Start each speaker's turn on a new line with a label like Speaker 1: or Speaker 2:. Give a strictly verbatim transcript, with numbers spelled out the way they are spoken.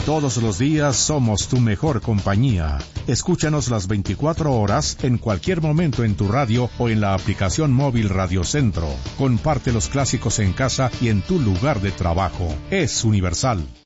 Speaker 1: Todos los días somos tu mejor compañía. Escúchanos las veinticuatro horas, en cualquier momento en tu radio o en la aplicación móvil Radio Centro. Comparte los clásicos en casa y en tu lugar de trabajo. Es universal.